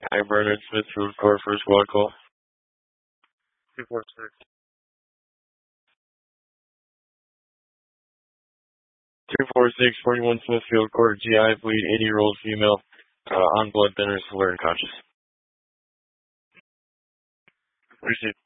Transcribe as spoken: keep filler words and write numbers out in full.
Hi, Bernard Smithfield Court for squad call. two four six. two four six, forty-one Smithfield Court, G I, bleed, eighty-year-old female, uh, on blood thinners, alert and conscious. Appreciate it.